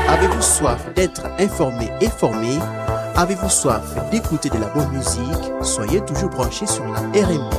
Avez-vous soif d'être informé et formé? Avez-vous soif d'écouter de la bonne musique? Soyez toujours branchés sur la RMB.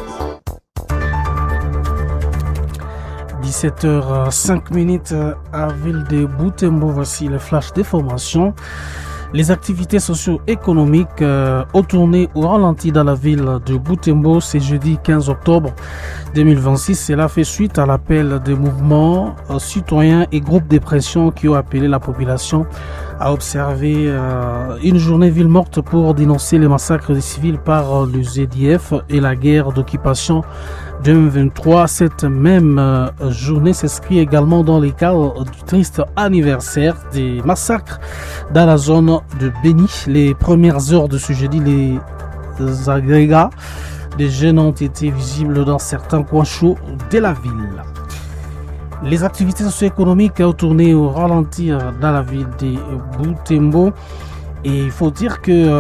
17h05 à Ville de Butembo, voici le flash d'information. Les activités socio-économiques ont tourné au ralenti dans la ville de Butembo ce jeudi 15 octobre 2026. Cela fait suite à l'appel des mouvements citoyens et groupes de pression qui ont appelé la population à observer une journée ville morte pour dénoncer les massacres des civils par le ZDF et la guerre d'occupation 2023. Cette même journée s'inscrit également dans les cadres du triste anniversaire des massacres dans la zone de Béni. Les premières heures de ce jeudi, les agrégats des jeunes ont été visibles dans certains coins chauds de la ville. Les activités socio-économiques ont tourné au ralenti dans la ville de Butembo. Et il faut dire que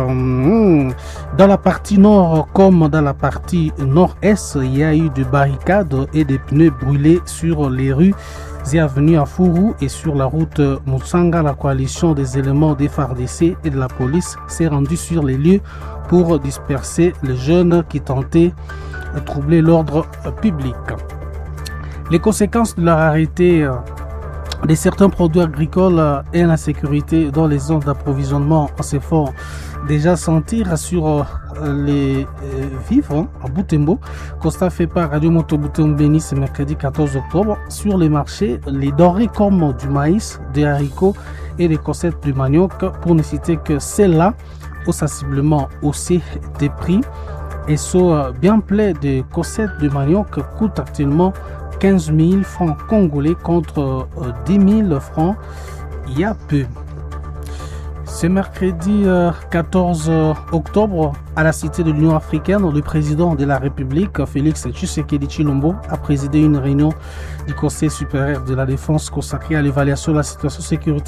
dans la partie nord comme dans la partie nord-est, il y a eu des barricades et des pneus brûlés sur les rues et avenues à Fourou et sur la route Moussanga. La coalition des éléments des FARDC et de la police s'est rendue sur les lieux pour disperser les jeunes qui tentaient de troubler l'ordre public. Les conséquences de leur arrêté de certains produits agricoles et l'insécurité dans les zones d'approvisionnement se font déjà sentir sur les vivres à Butembo. Constat fait par Radio Moto Butembo Béni ce mercredi 14 octobre. Sur les marchés, les denrées comme du maïs, des haricots et des cocettes de manioc, pour ne citer que celles-là, ont sensiblement haussé des prix et sont bien pleins de cocettes de manioc coûtent actuellement 15 000 francs congolais contre 10 000 francs il y a peu. Ce mercredi 14 octobre, à la Cité de l'Union africaine, le président de la République, Félix Tshisekedi Tshilombo, a présidé une réunion du Conseil supérieur de la défense consacrée à l'évaluation de la situation sécuritaire